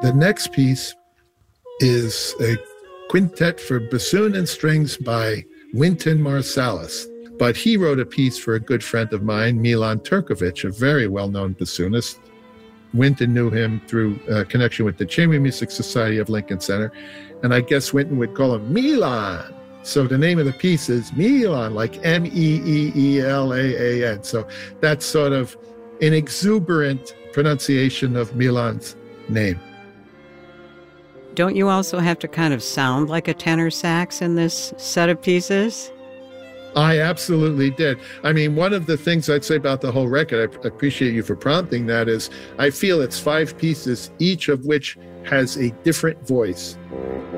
The next piece is a quintet for bassoon and strings by Wynton Marsalis. But he wrote a piece for a good friend of mine, Milan Turkovic, a very well-known bassoonist. Wynton knew him through a connection with the Chamber Music Society of Lincoln Center. And I guess Wynton would call him Milan. So the name of the piece is Milan, like Meeelaan. So that's sort of an exuberant pronunciation of Milan's name. Don't you also have to kind of sound like a tenor sax in this set of pieces? I absolutely did. I mean, one of the things I'd say about the whole record, I appreciate you for prompting that, is I feel it's 5 pieces, each of which has a different voice.